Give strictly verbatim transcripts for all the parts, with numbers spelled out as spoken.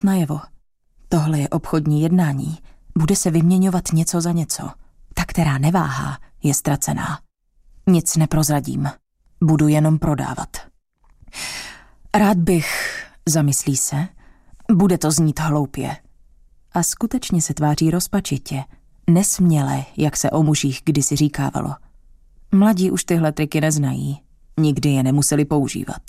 najevo. Tohle je obchodní jednání. Bude se vyměňovat něco za něco. Ta, která neváhá, je ztracená. Nic neprozradím. Budu jenom prodávat. Rád bych, zamyslí se, bude to znít hloupě. A skutečně se tváří rozpačitě, nesměle, jak se o mužích kdysi říkávalo. Mladí už tyhle triky neznají, nikdy je nemuseli používat.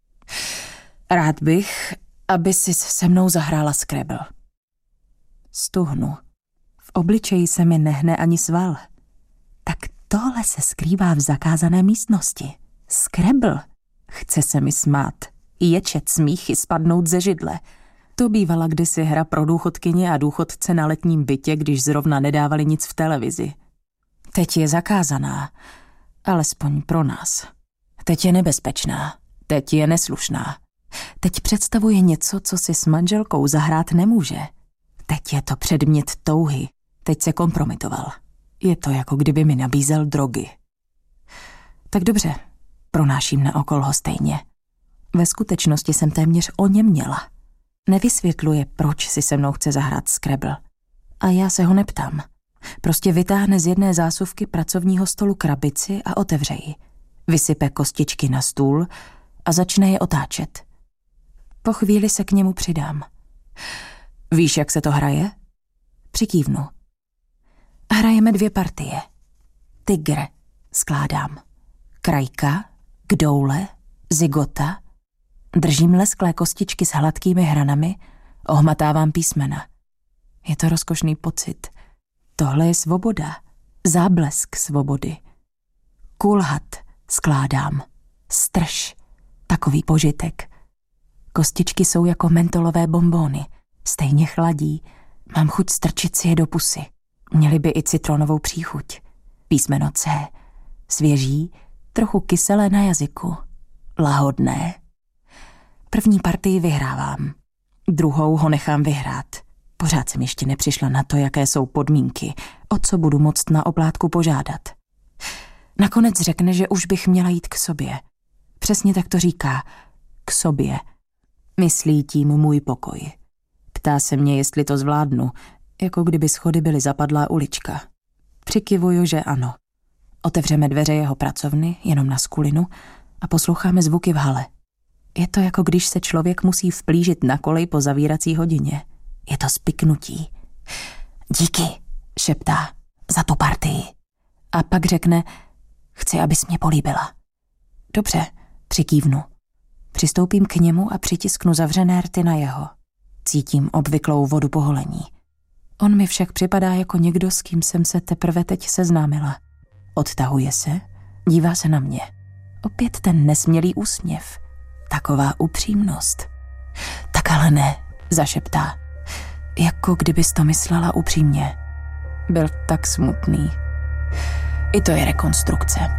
Rád bych, aby si se mnou zahrála Scrabble. Stuhnu. V obličeji se mi nehne ani sval. Tak tohle se skrývá v zakázané místnosti. Scrabble. Chce se mi smát. Ječet smíchy spadnout ze židle. To bývala kdysi hra pro důchodkyně a důchodce na letním bytě, když zrovna nedávali nic v televizi. Teď je zakázaná. Alespoň pro nás. Teď je nebezpečná. Teď je neslušná. Teď představuje něco, co si s manželkou zahrát nemůže. Teď je to předmět touhy. Teď se kompromitoval. Je to, jako kdyby mi nabízel drogy. Tak dobře, pronáším na okolo stejně. Ve skutečnosti jsem téměř oněměla. Nevysvětluje, proč si se mnou chce zahrát Scrabble. A já se ho neptám. Prostě vytáhne z jedné zásuvky pracovního stolu krabici a otevře ji. Vysype kostičky na stůl a začne je otáčet. Po chvíli se k němu přidám. Víš, jak se to hraje? Přikývnu. Hrajeme dvě partie. Tygr, skládám. Krajka, kdoule, zygota. Držím lesklé kostičky s hladkými hranami, ohmatávám písmena. Je to rozkošný pocit. Tohle je svoboda. Záblesk svobody. Kulhat, skládám. Strž, takový požitek. Kostičky jsou jako mentolové bonbóny. Stejně chladí. Mám chuť strčit si je do pusy. Měly by i citronovou příchuť. Písmeno C. Svěží, trochu kyselé na jazyku. Lahodné. První partii vyhrávám. Druhou ho nechám vyhrát. Pořád jsem ještě nepřišla na to, jaké jsou podmínky, o co budu moct na oplátku požádat. Nakonec řekne, že už bych měla jít k sobě. Přesně tak to říká. K sobě. Myslí tím můj pokoj. Ptá se mě, jestli to zvládnu, jako kdyby schody byly zapadlá ulička. Přikivuju, že ano. Otevřeme dveře jeho pracovny, jenom na skulinu, a posloucháme zvuky v hale. Je to, jako když se člověk musí vplížit na kolej po zavírací hodině. Je to spiknutí. Díky, šeptá, za tu partii. A pak řekne, chci, abys mě políbila. Dobře, přikývnu. Přistoupím k němu a přitisknu zavřené rty na jeho. Cítím obvyklou vodu poholení. On mi však připadá jako někdo, s kým jsem se teprve teď seznámila. Odtahuje se, dívá se na mě. Opět ten nesmělý úsměv. Taková upřímnost. Tak ale ne, zašeptá. Jako kdybys to myslela upřímně. Byl tak smutný. I to je rekonstrukce.